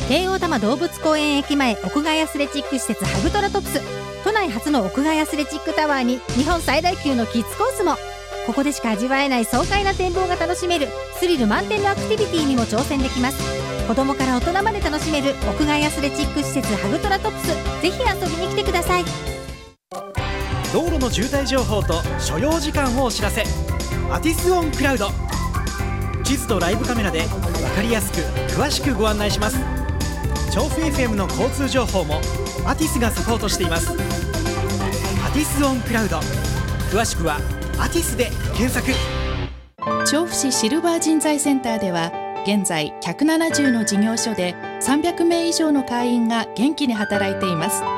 京王多摩動物公園駅前屋外アスレチック施設ハグトラトプス。都内初の屋外アスレチックタワーに日本最大級のキッズコースも。ここでしか味わえない爽快な展望が楽しめるスリル満点のアクティビティにも挑戦できます。子供から大人まで楽しめる屋外アスレチック施設ハグトラトプス。ぜひ遊びに来てください。 道路の渋滞情報と所要時間をお知らせ。アティスオンクラウド。地図とライブカメラで分かりやすく詳しくご案内します。調布 FM の交通情報もアティスがサポートしています。アティスオンクラウド、詳しくはアティスで検索。 調布市シルバー人材センターでは現在170の事業所で300名以上の会員が元気に働いています。